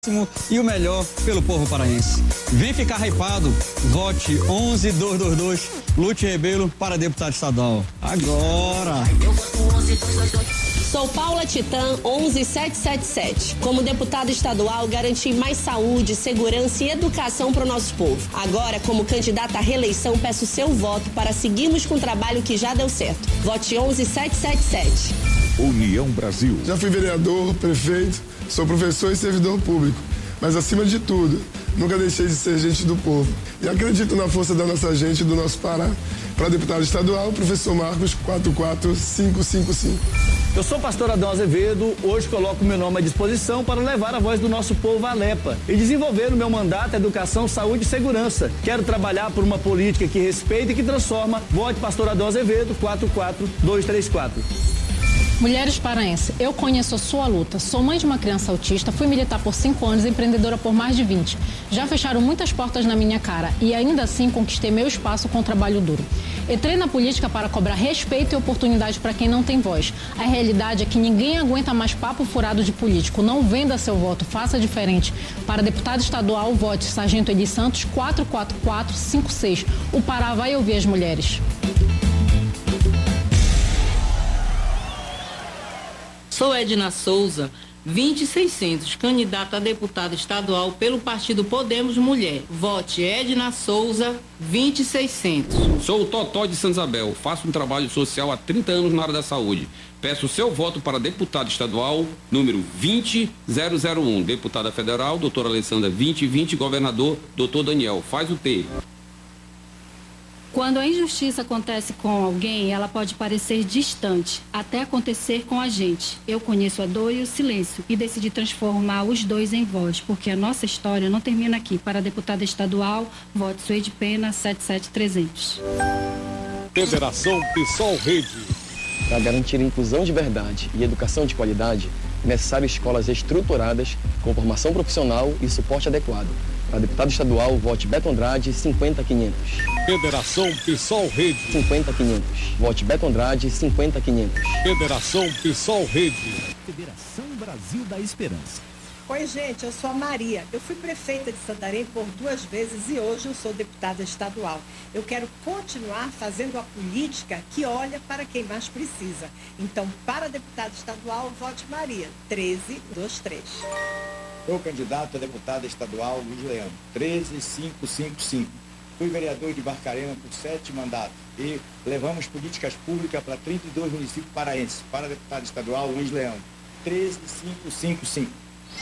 E o melhor pelo povo paraense. Vem ficar hypado. Vote 11222. Lute Rebelo para deputado estadual. Agora. Sou Paula Titã 11777. Como deputada estadual, garanti mais saúde, segurança e educação para o nosso povo. Agora, como candidata à reeleição, peço seu voto para seguirmos com o trabalho que já deu certo. Vote 11777. União Brasil. Já fui vereador, prefeito, sou professor e servidor público. Mas acima de tudo, nunca deixei de ser gente do povo. E acredito na força da nossa gente e do nosso Pará. Para deputado estadual, professor Marcos 44555. Eu sou pastor Adão Azevedo, hoje coloco meu nome à disposição para levar a voz do nosso povo à Alepa e desenvolver no meu mandato educação, saúde e segurança. Quero trabalhar por uma política que respeita e que transforma. Vote pastor Adão Azevedo 44234. Mulheres paraenses, eu conheço a sua luta. Sou mãe de uma criança autista, fui militar por 5 anos, empreendedora por mais de 20. Já fecharam muitas portas na minha cara e ainda assim conquistei meu espaço com trabalho duro. Entrei na política para cobrar respeito e oportunidade para quem não tem voz. A realidade é que ninguém aguenta mais papo furado de político. Não venda seu voto, faça diferente. Para deputado estadual, vote Sargento Eli Santos 44456. O Pará vai ouvir as mulheres. Sou Edna Souza, 20600, candidata a deputada estadual pelo partido Podemos Mulher. Vote Edna Souza, 20600. Sou o Totó de Santa Isabel, faço um trabalho social há 30 anos na área da saúde. Peço o seu voto para deputado estadual, número 20001. Deputada federal, doutora Alessandra 2020, governador, doutor Daniel. Faz o T. Quando a injustiça acontece com alguém, ela pode parecer distante, até acontecer com a gente. Eu conheço a dor e o silêncio e decidi transformar os dois em voz, porque a nossa história não termina aqui. Para a deputada estadual, vote Suede Pena 77300. Federação PSOL Rede. Para garantir inclusão de verdade e educação de qualidade, é necessário escolas estruturadas, com formação profissional e suporte adequado. Para deputado estadual, vote Beto Andrade 50500. Federação PSOL Rede. 50500. Vote Beto Andrade 50500. Federação PSOL Rede. Federação Brasil da Esperança. Oi, gente, eu sou a Maria. Eu fui prefeita de Santarém por 2 vezes e hoje eu sou deputada estadual. Eu quero continuar fazendo a política que olha para quem mais precisa. Então, para deputada estadual, vote Maria 1323. Sou candidato a deputada estadual Luiz Leandro, 13555. Fui vereador de Barcarena por 7 mandatos e levamos políticas públicas para 32 municípios paraenses. Para deputado estadual Luiz Leandro, 13555.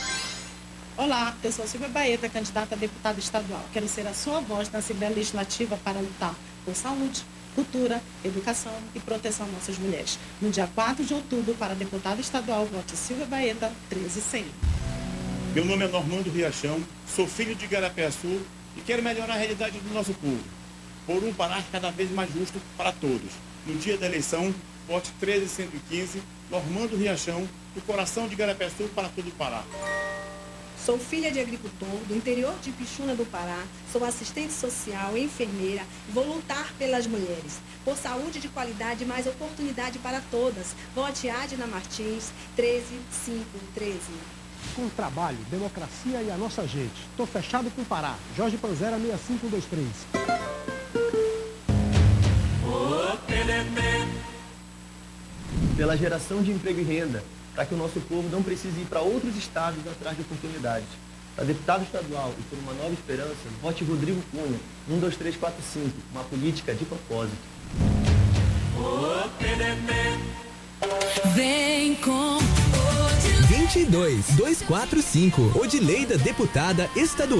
Olá, eu sou Silvia Baeta, candidata a deputada estadual. Quero ser a sua voz na Assembleia Legislativa para lutar por saúde, cultura, educação e proteção às nossas mulheres. No dia 4 de outubro, para deputada estadual, vote Silvia Baeta, 13100. Meu nome é Normando Riachão, sou filho de Igarapé-Açu e quero melhorar a realidade do nosso povo, por um Pará cada vez mais justo para todos. No dia da eleição, vote 13115, Normando Riachão, do coração de Igarapé-Açu para todo o Pará. Sou filha de agricultor do interior de Pixuna do Pará, sou assistente social, enfermeira, vou lutar pelas mulheres, por saúde de qualidade e mais oportunidade para todas. Vote Adna Martins, 13513. Com trabalho, democracia e a nossa gente. Tô fechado com o Pará. Jorge Panzera 6523. Pela geração de emprego e renda, para que o nosso povo não precise ir para outros estados atrás de oportunidades. Para deputado estadual e por uma nova esperança, vote Rodrigo Cunha, 12345, uma política de propósito. Vem com 22245, Odileida, deputada estadual.